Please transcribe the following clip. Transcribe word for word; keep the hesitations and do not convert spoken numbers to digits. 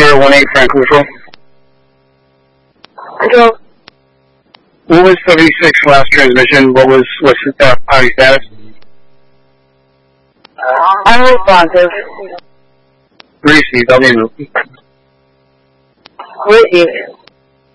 Sierra one eight Frank Control. Control. What was seventy-six last transmission? What was, what's the party status? Unresponsive. Received, I'll need to. Received.